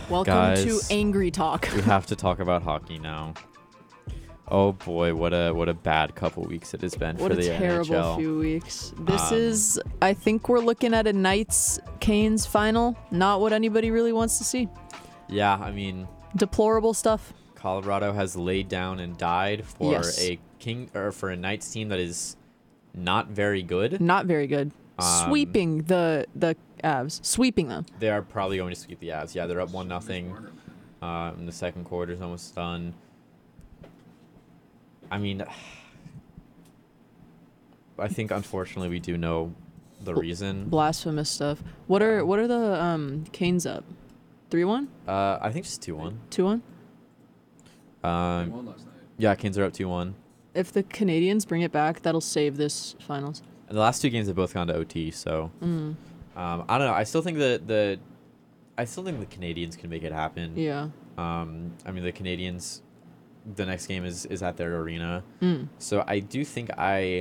Welcome Guys, to Angry Talk. we have to talk about hockey now. Oh boy, what a bad couple weeks it has been What for a the terrible NHL. few weeks. This is, I think we're looking at a Knights-Canes final. Not what anybody really wants to see. Yeah, I mean, Deplorable stuff. Colorado has laid down and died for Yes. for a Knights team that is not very good. Not very good. Sweeping the Avs. Sweeping them. They are probably going to sweep the Avs. Yeah, they're up 1-0. In the second quarter is almost done. I mean, I think unfortunately we do know the reason. Blasphemous stuff. What are the Canes up? 3-1? I think just 2-1. 2-1? Won last night. Yeah, Canes are up 2-1. If the Canadians bring it back, that'll save this finals. And the last two games have both gone to OT, so I don't know. I still think the Canadians can make it happen. Yeah. I mean, the Canadians, the next game is at their arena. So I do think I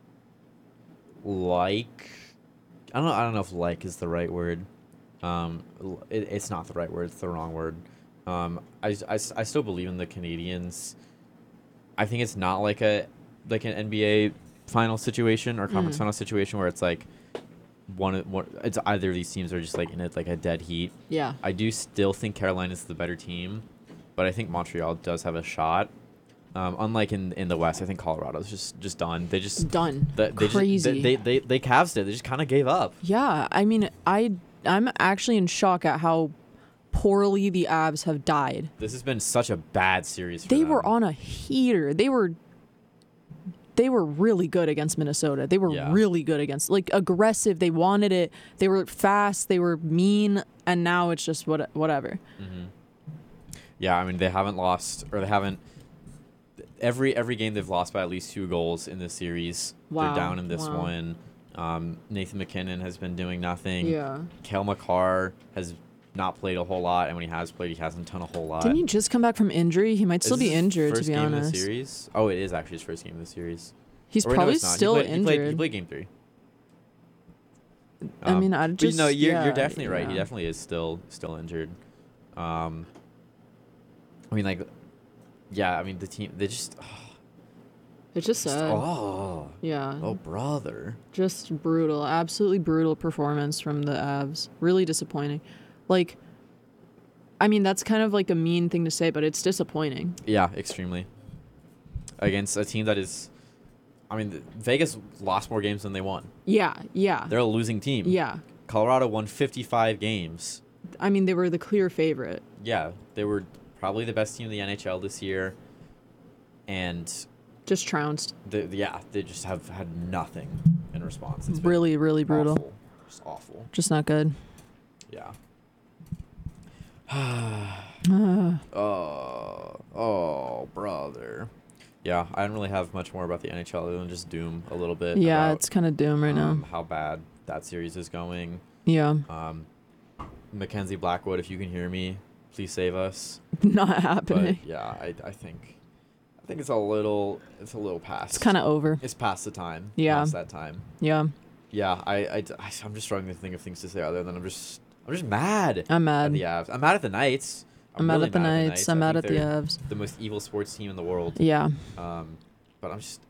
don't know if like is the right word. It's not the right word. It's the wrong word. I still believe in the Canadians. I think it's not like an NBA final situation or conference final situation where it's like it's either of these teams are just like in it like a dead heat. Yeah. I do still think Carolina's the better team, but I think Montreal does have a shot. Unlike in the West, I think Colorado's just done. They just Done. Crazy. They Cavsed it. They just kind of gave up. Yeah, I mean, I'm actually in shock at how poorly the Avs have died. This has been such a bad series for They them. were on a heater. They were really good against Minnesota. They were really good against, like, aggressive. They wanted it. They were fast. They were mean. And now it's just whatever. Mm-hmm. Yeah, I mean, they haven't lost, or they haven't. Every game they've lost by at least 2 goals in this series. Wow. They're down in this Wow. one. Nathan McKinnon has been doing nothing. Yeah. Cale Makar has not played a whole lot, and when he has played, he hasn't done a whole lot. Didn't he just come back from injury? He might still Is be this his injured, to first be game honest. of the series? Oh, it is actually his first game of the series. He's Or wait, no, probably it's not. still He injured. played game 3. I mean, I But just. no, you're yeah, definitely right. He yeah. definitely is still injured. I mean, like, yeah. I mean, the team they just. It's just sad. Yeah. Oh, brother. Just brutal. Absolutely brutal performance from the Avs. Really disappointing. Like, I mean, that's kind of like a mean thing to say, but it's disappointing. Yeah, extremely. Against a team that is, I mean, Vegas lost more games than they won. Yeah, yeah. They're a losing team. Yeah. Colorado won 55 games. I mean, they were the clear favorite. Yeah, they were probably the best team in the NHL this year. And Just trounced. they just have had nothing in response. It's been Really, really brutal. awful. Just awful. Just not good. Yeah. Uh, Oh, brother. Yeah, I don't really have much more about the NHL other than just doom a little bit. yeah, about, it's kind of doom right now. how bad that series is going. Yeah. Mackenzie Blackwood, if you can hear me, please save us. Not happening. But yeah, I think it's a little past. It's kind of over. It's past the time. Yeah. Past that time. Yeah. Yeah, I'm just struggling to think of things to say other than I'm just mad. I'm mad. At the Avs. I'm mad at the Knights. I'm mad really at the Knights. I'm I mad at think the they're Avs. The most evil sports team in the world. Yeah. But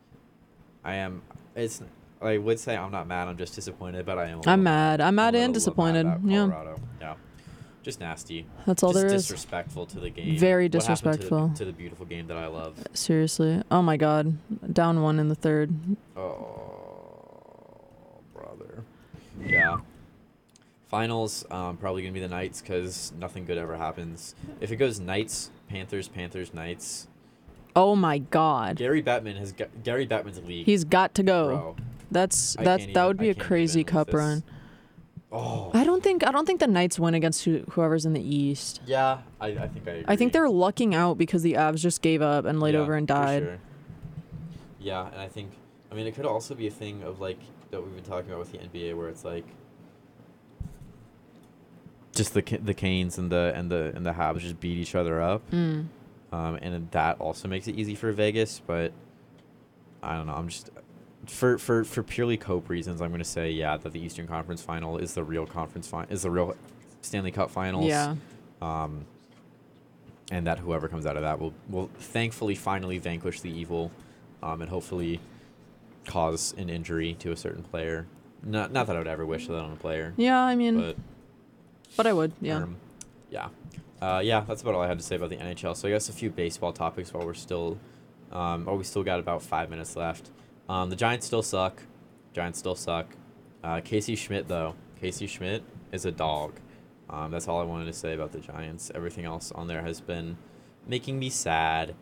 I would say I'm not mad. I'm just disappointed, but I am. I'm mad. I'm mad a and little disappointed. mad about Yeah. Colorado. Yeah. Just nasty. That's all just there is. disrespectful to the game. Very What happened disrespectful. to the beautiful game that I love. Seriously. Oh my God. Down 1 in the third. Oh, brother. Yeah. Finals, probably going to be the Knights because nothing good ever happens. If it goes Knights, Panthers, Knights. Oh my God. Gary Bettman's league. He's got to go. Bro. That would be a crazy cup run. Oh. I don't think the Knights win against whoever's in the East. Yeah, I think I agree. I think they're lucking out because the Avs just gave up and laid over and for died. sure. Yeah, and I mean, it could also be a thing of like that we've been talking about with the NBA, where it's like just the Canes and the Habs just beat each other up, and that also makes it easy for Vegas. But I don't know. I'm just for purely cope reasons, I'm going to say that the Eastern Conference Final is the real Stanley Cup Finals. Yeah. And that whoever comes out of that will thankfully finally vanquish the evil, and hopefully cause an injury to a certain player. Not that I would ever wish that on a player. Yeah, I mean, but I would. Yeah. Yeah, that's about all I had to say about the NHL. So I guess a few baseball topics while we still got about 5 minutes left. The Giants still suck. Casey Schmidt, though. Casey Schmidt is a dog. That's all I wanted to say about the Giants. Everything else on there has been making me sad.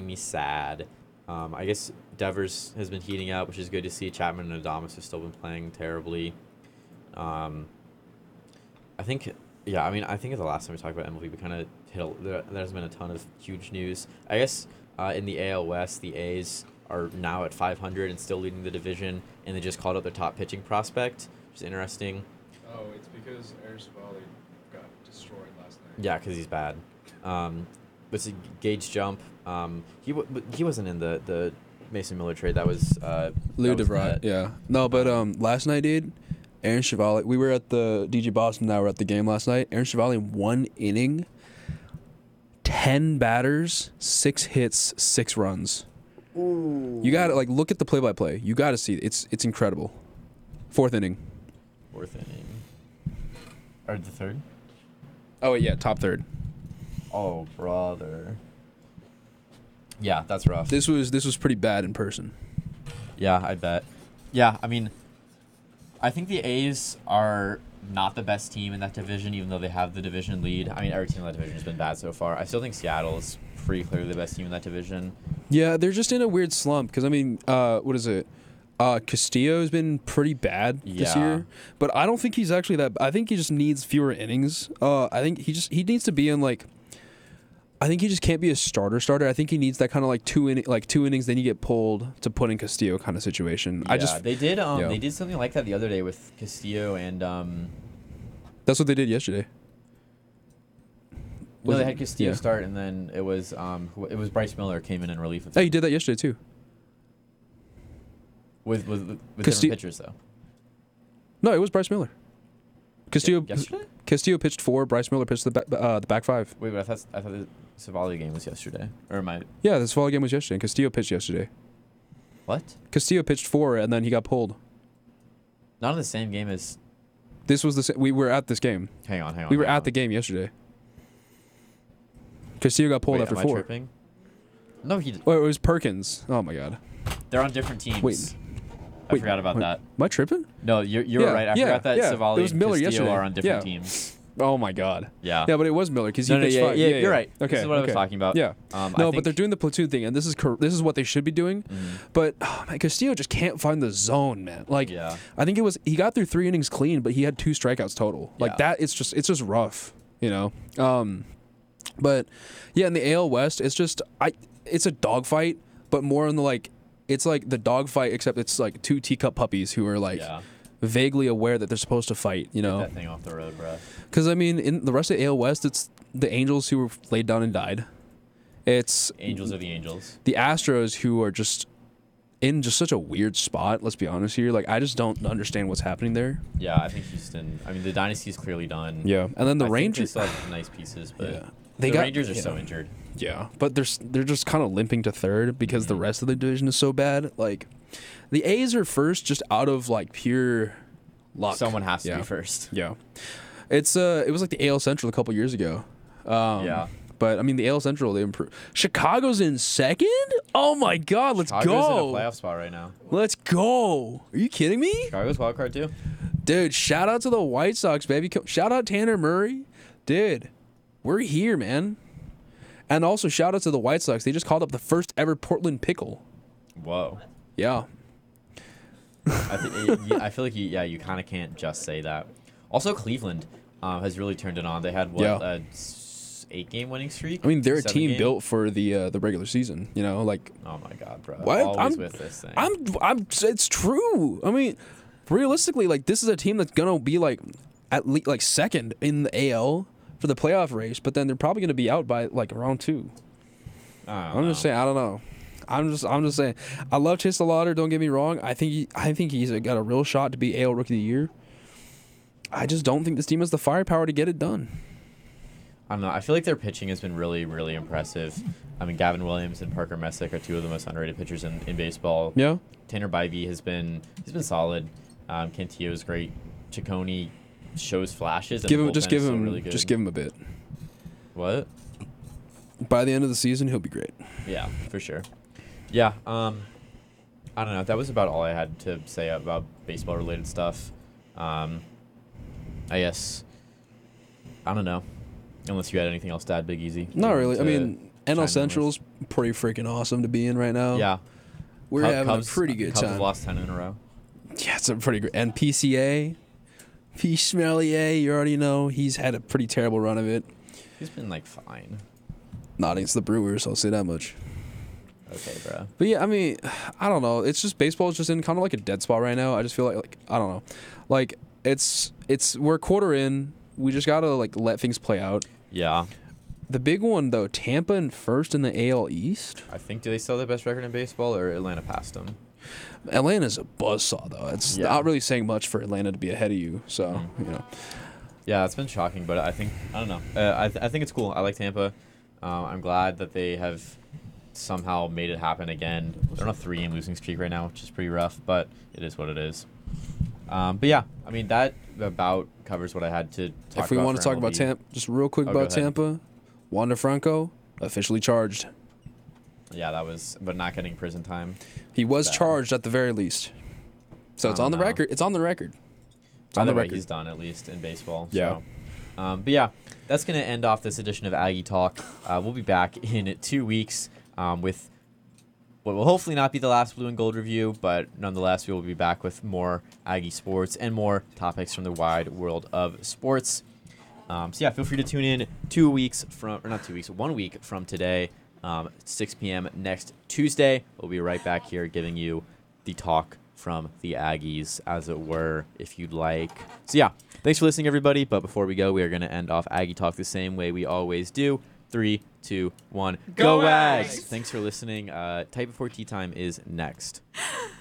I guess Devers has been heating up, which is good to see. Chapman and Adames have still been playing terribly. I think the last time we talked about MLB, we kind of there hasn't been a ton of huge news. I guess in the AL West, the A's are now at 500 and still leading the division, and they just called up their top pitching prospect, which is interesting. Oh, it's because Aaron Savali got destroyed last night. Yeah, because he's bad. But Gage Jump, he wasn't in the Mason Miller trade. That was Lou DeVry. Yeah. No, but last night, dude, Aaron Savali, we were at the DG Boston, now we're at the game last night. Aaron Savali, 1 inning, 10 batters, 6 hits, 6 runs. Ooh. You got to look at the play-by-play. You got to see it. It's incredible. 4th inning. Or the third? Oh, yeah, top 3rd. Oh, brother. Yeah, that's rough. This was pretty bad in person. Yeah, I bet. Yeah, I mean, I think the A's are not the best team in that division, even though they have the division lead. I mean, every team in that division has been bad so far. I still think Seattle is pretty clearly the best team in that division. Yeah, they're just in a weird slump because, I mean, what is it? Castillo's been pretty bad this year, but I don't think he's actually that. I think he just needs fewer innings. I think he needs to be in I think he just can't be a starter. I think he needs that kind of 2 innings, then you get pulled to put in Castillo kind of situation. Yeah, they did something like that the other day with Castillo and That's what they did yesterday. No, they had Castillo start, and then it was Bryce Miller came in relief. Hey, you did that yesterday too. With different pitchers though. No, it was Bryce Miller. Castillo Yesterday? Castillo pitched 4. Bryce Miller pitched the back 5. Wait, but I thought the Savali game was yesterday, or am I? Yeah, the Savali game was yesterday. And Castillo pitched yesterday. What? Castillo pitched 4, and then he got pulled. Not in the same game as. This was we were at this game. Hang on. We were at the game yesterday. Castillo got pulled after 4. Tripping? No, he. Oh, it was Perkins. Oh my God. They're on different teams. Wait, I forgot about that. Am I tripping? No, you were right. I forgot that Savali it was Miller and Castillo yesterday. are on different teams. Oh my God. Yeah. Yeah, but it was Miller because he No, pitched 5. yeah, you're right. Okay. This is what I was talking about. Yeah. No, but they're doing the platoon thing, and this is what they should be doing. But Castillo just can't find the zone, man. I think he got through 3 innings clean, but he had 2 strikeouts total. That, it's just rough, you know. But yeah, in the AL West, it's a dogfight, but more in the it's like the dogfight, except it's 2 teacup puppies who are vaguely aware that they're supposed to fight, you know. Get that thing off the road, bro. Because, I mean, in the rest of the AL West, it's the Angels who were laid down and died. It's Angels are the Angels. The Astros who are just in such a weird spot, let's be honest here. I just don't understand what's happening there. Yeah, I think Houston, the dynasty is clearly done. Yeah, and then the Rangers. They still have nice pieces, but the Rangers are so injured. Yeah, but they're just kind of limping to 3rd because the rest of the division is so bad. The A's are first just out of pure luck. Someone has to be first. Yeah. It was like the AL Central a couple years ago. But the AL Central, they improved. Chicago's in 2nd? Oh my God, let's Chicago's go. in a playoff spot right now. Let's go. Are you kidding me? Chicago's wild card too. Dude, shout out to the White Sox, baby. Shout out Tanner Murray. Dude, we're here, man. And also shout out to the White Sox. They just called up the first ever Portland pickle. Whoa. Yeah. I feel like you kind of can't just say that. Also, Cleveland has really turned it on. They had 8-game winning streak. They're a team built for the regular season. You know, Oh my God, bro! What? Always with this thing. It's true. Realistically, this is a team that's gonna be at least 2nd in the AL for the playoff race, but then they're probably gonna be out by round 2. I'm just saying. I don't know. I'm just saying. I love Chase Lauder. Don't get me wrong. I think he's got a real shot to be AL Rookie of the Year. I just don't think this team has the firepower to get it done. I don't know. I feel like their pitching has been really, really impressive. I mean, Gavin Williams and Parker Messick are two of the most underrated pitchers in baseball. Yeah. Tanner Bybee he's been solid. Cantillo is great. Ciccone shows flashes. And Just give him a bit. What? By the end of the season, he'll be great. Yeah, for sure. Yeah. I don't know. That was about all I had to say about baseball related stuff. I guess. I don't know. Unless you had anything else to add, Big Easy. Not really. I mean, NL Central's pretty freaking awesome to be in right now. Yeah. We're having a pretty good Cubs time. have lost 10 in a row. Yeah, it's a pretty great. And PCA, P. Schmelier, you already know, he's had a pretty terrible run of it. He's been, like, fine. Not against the Brewers, I'll say that much. Okay, bro. But yeah, I mean, I don't know. It's just baseball is just in kind of like a dead spot right now. I just feel like I don't know. Like, we're a quarter in. We just got to, like, let things play out. Yeah. The big one, though, Tampa in first in the AL East. I think, do they still have the best record in baseball, or Atlanta passed them? Atlanta's a buzzsaw, though. It's not really saying much for Atlanta to be ahead of you. So, you know. Yeah, it's been shocking, but I don't know. I think it's cool. I like Tampa. I'm glad that they have somehow made it happen again. They're on a 3-game losing streak right now, which is pretty rough, but it is what it is. But yeah, I mean, that about covers what I had to talk about. If we want to talk MLB. about Tampa, just real quick about Tampa, Wander Franco officially charged. Yeah, that was, but not getting prison time. He was charged at the very least. So it's on the record. It's on the record. It's on the record. He's done, at least in baseball. Yeah. So. But yeah, that's going to end off this edition of Aggie Talk. We'll be back in 2 weeks with what will hopefully not be the last Blue and Gold review, but nonetheless, we will be back with more Aggie sports and more topics from the wide world of sports. So yeah, feel free to tune in 1 week from today, 6 p.m. next Tuesday. We'll be right back here giving you the talk from the Aggies, as it were, if you'd like. So yeah, thanks for listening, everybody. But before we go, we are going to end off Aggie Talk the same way we always do. 3, 2, 1. Go Ags! Thanks for listening. Type Before Tea Time is next.